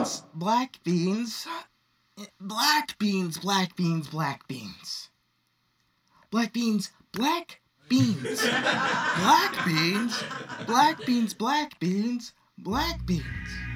black beans. Black beans, black beans, black beans. Black beans, black beans. Black beans, black beans, black beans, black beans.